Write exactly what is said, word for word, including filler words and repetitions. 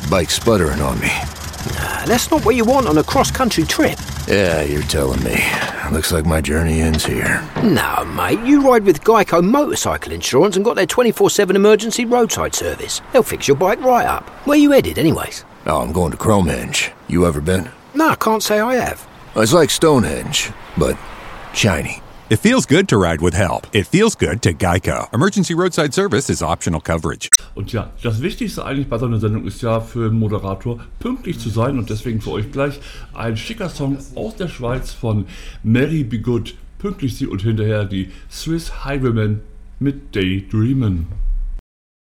Bike's sputtering on me. Nah, that's not what you want on a cross-country trip. Yeah, you're telling me. Looks like my journey ends here. No, mate, you ride with Geico Motorcycle Insurance and got their twenty-four seven emergency roadside service. They'll fix your bike right up. Where you headed, anyways? Oh, I'm going to Cromehenge. You ever been? No, I can't say I have. It's like Stonehenge, but shiny. It feels good to ride with help. It feels good to Geico. Emergency roadside service is optional coverage. Und ja, das Wichtigste eigentlich bei so einer Sendung ist ja für einen Moderator pünktlich zu sein und deswegen für euch gleich ein schicker Song aus der Schweiz von Mary Be Good. Pünktlich sie und hinterher die Swiss Highwaymen mit Daydreamin'.